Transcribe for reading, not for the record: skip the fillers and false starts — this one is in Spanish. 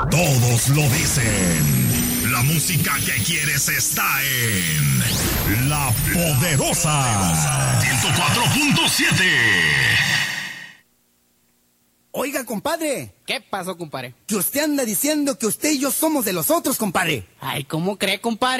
Todos lo dicen. La música que quieres está en La Poderosa 104.7. Oiga, compadre. ¿Qué pasó, compadre? Que usted anda diciendo que usted y yo somos de los otros, compadre. Ay, ¿cómo cree, compadre?